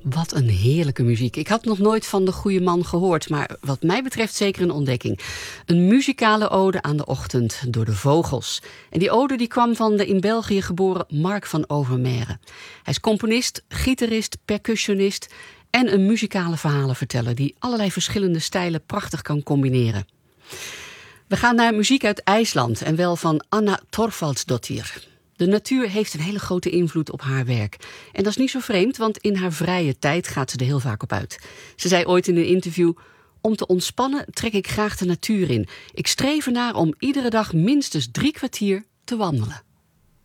Wat een heerlijke muziek. Ik had nog nooit van De Goeie Man gehoord, maar wat mij betreft zeker een ontdekking. Een muzikale ode aan de ochtend door de Vogels. En die ode die kwam van de in België geboren Mark van Overmare. Hij is componist, gitarist, percussionist en een muzikale verhalenverteller die allerlei verschillende stijlen prachtig kan combineren. We gaan naar muziek uit IJsland en wel van Anna Thorvaldsdottir. De natuur heeft een hele grote invloed op haar werk. En dat is niet zo vreemd, want in haar vrije tijd gaat ze er heel vaak op uit. Ze zei ooit in een interview: om te ontspannen trek ik graag de natuur in. Ik streef ernaar om iedere dag minstens 3 kwartier te wandelen.